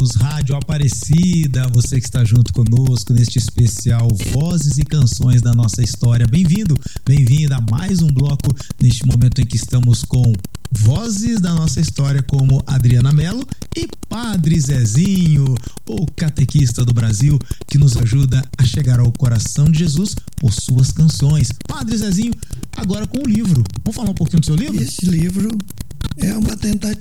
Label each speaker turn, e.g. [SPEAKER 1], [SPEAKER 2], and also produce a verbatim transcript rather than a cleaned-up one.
[SPEAKER 1] Irmãos, Rádio Aparecida, você que está junto conosco neste especial Vozes e Canções da Nossa História. Bem-vindo, bem-vinda a mais um bloco neste momento em que estamos com Vozes da Nossa História como Adriana Mello e Padre Zezinho, o catequista do Brasil, que nos ajuda a chegar ao coração de Jesus por suas canções. Padre Zezinho, agora com o livro. Vamos falar um pouquinho do seu livro?
[SPEAKER 2] Esse livro é uma tentativa